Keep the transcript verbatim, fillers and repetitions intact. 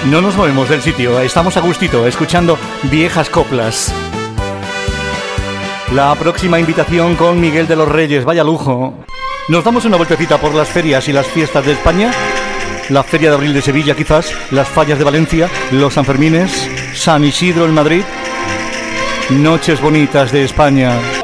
No nos movemos del sitio, estamos a gustito, escuchando viejas coplas. La próxima invitación con Miguel de los Reyes, vaya lujo. Nos damos una vueltecita por las ferias y las fiestas de España. La Feria de Abril de Sevilla quizás, las Fallas de Valencia, los Sanfermines, San Isidro en Madrid. Noches bonitas de España.